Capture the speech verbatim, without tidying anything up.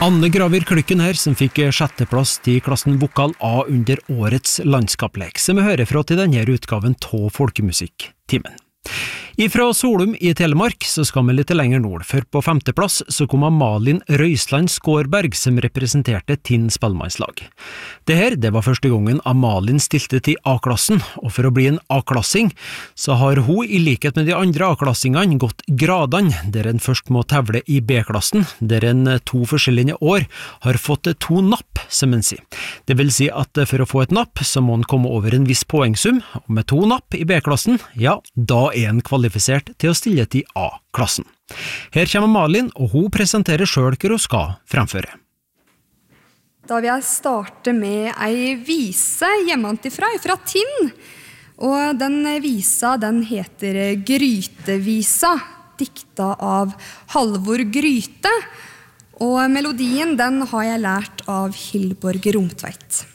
Anne Graver Klykken her, som fikk sjetteplass til klassen Vokal A under årets landskaplek, som vi hører fra til denne utgaven av Folkemusikktimen. Ifra Solum i Telemark så skal vi litt lenger nord, for på femteplass så kom Malin Røisland Skårberg som representerte Tinn spellemannslag. Det her, det var første gangen Malin stilte til A-klassen, og for å bli en A-klassing så har hun i likhet med de andre A-klassingene gått gradene, der en først må tevle i B-klassen, der en to forskjellige år har fått to napp, som en sier. Det vil si at for å få et napp så må en komme over en viss poengsum, og med to napp i B-klassen, ja, da er en kvalifisert til å stille til A-klassen. Her kommer Malin, og hun presenterer selv hva hun skal fremføre. Da vil jeg starte med ei vise hjemmantifra, fra Tinn. Og den visa, den heter Grytevisa, dikta av Halvor Gryte. Og melodien, den har jeg lært av Hilborg Romtveit.